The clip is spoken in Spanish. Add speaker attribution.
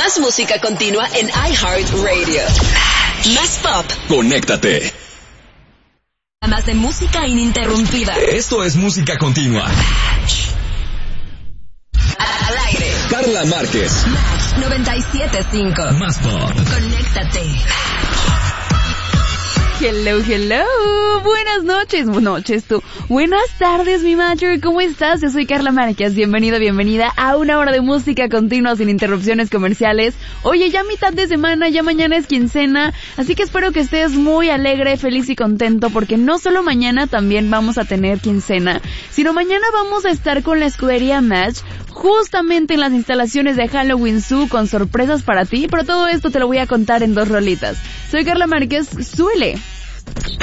Speaker 1: Más música continua en iHeartRadio. Más pop.
Speaker 2: Conéctate.
Speaker 1: Más de música ininterrumpida.
Speaker 2: Esto es música continua.
Speaker 1: Al aire.
Speaker 2: Carla Márquez.
Speaker 1: Match 97.5.
Speaker 2: Más pop.
Speaker 1: Conéctate.
Speaker 3: Hello, hello. Buenas noches tú. Buenas tardes, mi Matcher. ¿Cómo estás? Yo soy Carla Márquez. Bienvenida a una hora de música continua sin interrupciones comerciales. Oye, ya mitad de semana, ya mañana es quincena, así que espero que estés muy alegre, feliz y contento, porque no solo mañana también vamos a tener quincena, sino mañana vamos a estar con la escudería Match, justamente en las instalaciones de Halloween Zoo, con sorpresas para ti, pero todo esto te lo voy a contar en 2 rolitas. Soy Carla Márquez, súbele.